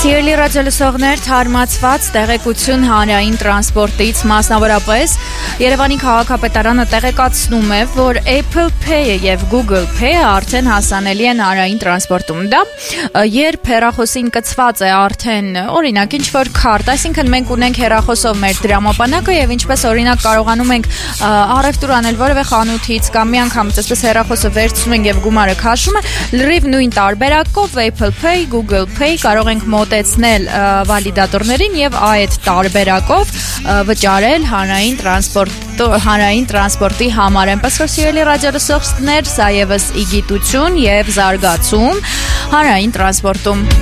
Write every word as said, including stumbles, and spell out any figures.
Սիրելի ռադիոլսողներ, թարմացված տեղեկություն հանրային տրանսպորտից, մասնավորապես Երևանի քաղաքապետարանը տեղեկացնում է, որ Apple Pay-ը եւ Google Pay-ը արդեն հասանելի են հանրային տրանսպորտում։ Դա երբ հեռախոսին կցված է արդեն օրինակ ինչ-որ քարտ, այսինքն մենք ունենք հեռախոսով մեր դրամապանակը եւ ինչպես օրինակ կարողանում ենք առևտուր անել որևէ խանութից կամ մի անգամ այսպես հեռախոսը վերցնում ենք եւ գումարը քաշում է, լրիվ նույն տարբերակով Apple Pay, Google Pay կարող ենք մոտեցնել վալիդատորներին եւ այդ տարբերակով վճարել հանրային տրանսպորտ հանրային տրանսպորտի համար։ Այնպես որ սիրելի ռադիոլսողներ, սա եւս ի գիտություն եւ զարգացում հանրային տրանսպորտում։